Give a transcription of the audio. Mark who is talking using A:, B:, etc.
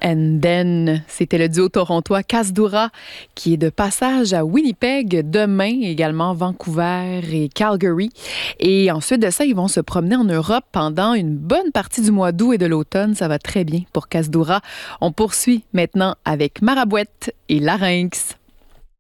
A: and Then. C'était le duo torontois Kasdura qui est de passage à Winnipeg demain, également Vancouver et Calgary. Et ensuite de ça, ils vont se promener en Europe pendant une bonne partie du mois d'août et de l'automne. Ça va très bien pour Kasdura. On poursuit maintenant avec Marabouette et Larynx.